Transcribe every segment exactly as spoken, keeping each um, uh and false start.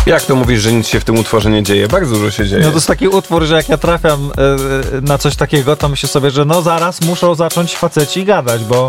Jak to mówisz, że nic się w tym utworze nie dzieje? Bardzo dużo się dzieje. No to jest taki utwór, że jak ja trafiam y, na coś takiego, to myślę sobie, że no zaraz muszą zacząć faceci gadać, bo...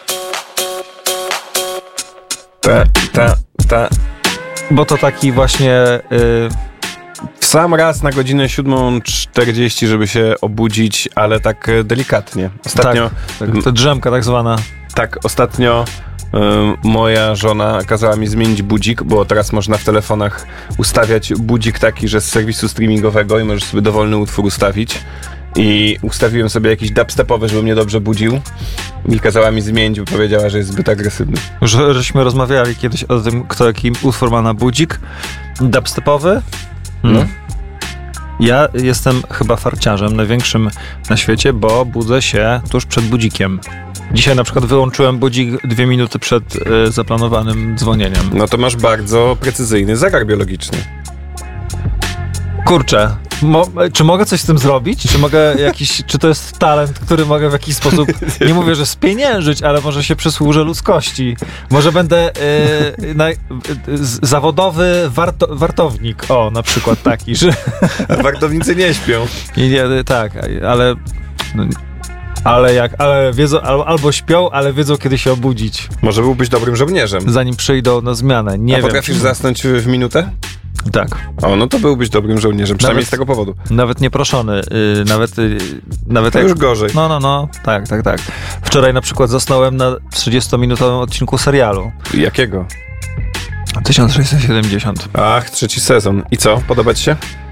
Ta, ta, ta. Bo to taki właśnie... Y, w sam raz na godzinę siódmą czterdzieści, żeby się obudzić, ale tak delikatnie. Ostatnio... Tak, tak, to drzemka tak zwana. Tak, ostatnio... moja żona kazała mi zmienić budzik, bo teraz można w telefonach ustawiać budzik taki, że z serwisu streamingowego i możesz sobie dowolny utwór ustawić. I ustawiłem sobie jakiś dubstepowy, żeby mnie dobrze budził. I kazała mi zmienić, bo powiedziała, że jest zbyt agresywny. Że, żeśmy rozmawiali kiedyś o tym, kto jaki utwór ma na budzik. Dubstepowy? Hmm. No. Ja jestem chyba farciarzem największym na świecie, bo budzę się tuż przed budzikiem. Dzisiaj na przykład wyłączyłem budzik dwie minuty przed y, zaplanowanym dzwonieniem. No to masz bardzo precyzyjny zegar biologiczny. Kurczę, mo- czy mogę coś z tym zrobić? Czy mogę jakiś, czy to jest talent, który mogę w jakiś sposób, nie mówię, że spieniężyć, ale może się przysłużę ludzkości. Może będę y, na, y, zawodowy warto- wartownik. O, na przykład taki, że... Wartownicy nie śpią. Nie, nie, tak, ale... No, Ale jak, ale wiedzą, albo śpią, ale wiedzą, kiedy się obudzić. Może byłbyś dobrym żołnierzem. Zanim przyjdą na zmianę, nie A wiem. A potrafisz zasnąć w minutę? Tak. O, no to byłbyś dobrym żołnierzem, przynajmniej nawet, z tego powodu. Nawet nieproszony, yy, nawet... Yy, nawet to jak, już gorzej. No, no, no, tak, tak, tak. Wczoraj na przykład zasnąłem na trzydziestominutowym odcinku serialu. Jakiego? tysiąc sześćset siedemdziesiąt. Ach, trzeci sezon. I co? Podoba ci się?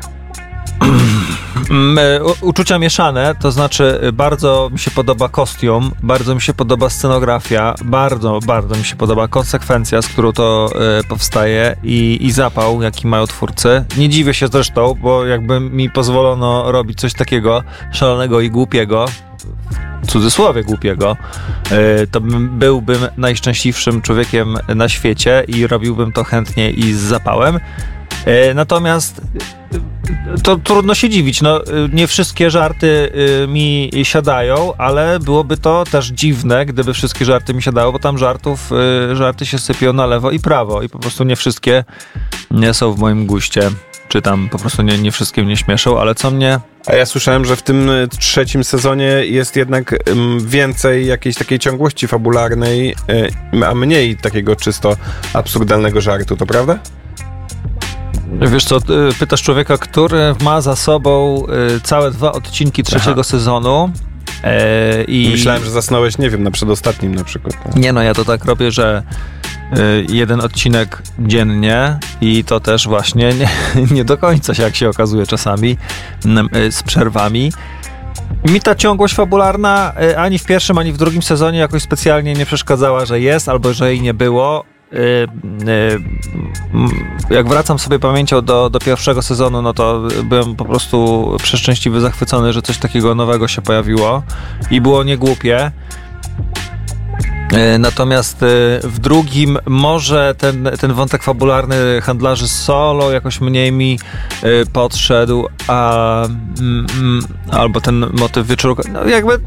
U- uczucia mieszane, to znaczy bardzo mi się podoba kostium, bardzo mi się podoba scenografia, bardzo, bardzo mi się podoba konsekwencja, z którą to y, powstaje i, i zapał, jaki mają twórcy. Nie dziwię się zresztą, bo jakby mi pozwolono robić coś takiego szalonego i głupiego, w cudzysłowie głupiego, y, to bym, byłbym najszczęśliwszym człowiekiem na świecie i robiłbym to chętnie i z zapałem. Natomiast to trudno się dziwić, no nie wszystkie żarty mi siadają, ale byłoby to też dziwne, gdyby wszystkie żarty mi siadały, bo tam żartów, żarty się sypią na lewo i prawo i po prostu nie wszystkie nie są w moim guście, czy tam po prostu nie, nie wszystkie mnie śmieszą, ale co mnie... A ja słyszałem, że w tym trzecim sezonie jest jednak więcej jakiejś takiej ciągłości fabularnej, a mniej takiego czysto absurdalnego żartu, to prawda? Wiesz co, pytasz człowieka, który ma za sobą całe dwa odcinki trzeciego Aha. sezonu. E, i Myślałem, że zasnąłeś, nie wiem, na przedostatnim na przykład. Tak? Nie no, ja to tak robię, że y, jeden odcinek dziennie i to też właśnie nie, nie do końca się, jak się okazuje czasami, y, z przerwami. Mi ta ciągłość fabularna y, ani w pierwszym, ani w drugim sezonie jakoś specjalnie nie przeszkadzała, że jest albo że jej nie było. Jak wracam sobie pamięcią do, do pierwszego sezonu, no to byłem po prostu przeszczęśliwy, zachwycony, że coś takiego nowego się pojawiło i było niegłupie. Natomiast w drugim może ten, ten wątek fabularny handlarzy solo jakoś mniej mi podszedł, a, mm, albo ten motyw wieczoru, no jakby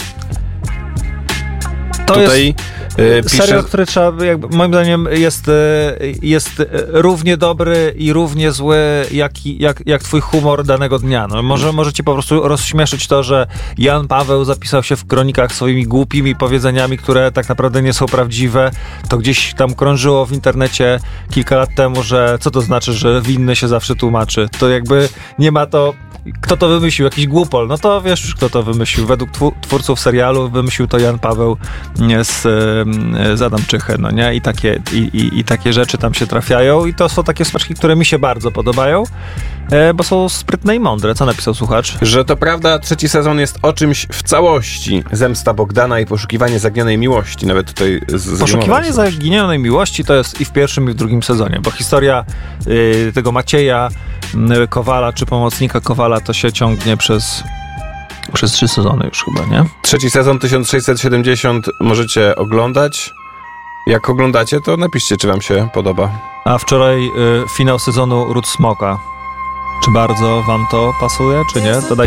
to Tutaj jest pisze... serial, który trzeba, jakby, moim zdaniem jest, jest równie dobry i równie zły jak, jak, jak twój humor danego dnia. No, może, może ci po prostu rozśmieszyć to, że Jan Paweł zapisał się w kronikach swoimi głupimi powiedzeniami, które tak naprawdę nie są prawdziwe. To gdzieś tam krążyło w internecie kilka lat temu, że co to znaczy, że winny się zawsze tłumaczy. To jakby nie ma to... Kto to wymyślił? Jakiś głupol. No to wiesz już, kto to wymyślił. Według twórców serialu wymyślił to Jan Paweł z, z Adamczychy, no nie? I takie, i, i, i takie rzeczy tam się trafiają i to są takie smaczki, które mi się bardzo podobają, bo są sprytne i mądre. Co napisał słuchacz? Że to prawda, trzeci sezon jest o czymś w całości. Zemsta Bogdana i poszukiwanie zaginionej miłości. Nawet tutaj... Z, poszukiwanie zaginionej miłości to jest i w pierwszym, i w drugim sezonie, bo historia y, tego Macieja y, Kowala, czy pomocnika Kowala, to się ciągnie przez przez trzy sezony już chyba, nie? Trzeci sezon tysiąc sześćset siedemdziesiąt możecie oglądać. Jak oglądacie, to napiszcie, czy wam się podoba. A wczoraj y, finał sezonu Ród Smoka. Czy bardzo wam to pasuje, czy nie? To dajcie